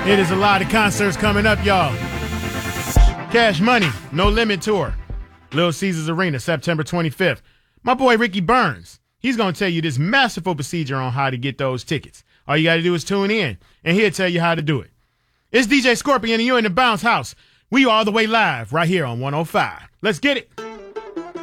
It is a lot of concerts coming up, y'all. Cash Money, No Limit Tour. Little Caesars Arena, September 25th. My boy Ricky Burns, he's going to tell you this masterful procedure on how to get those tickets. All you got to do is tune in, and he'll tell you how to do it. It's DJ Scorpion, and you're in the Bounce House. We are all the way live right here on 105. Let's get it.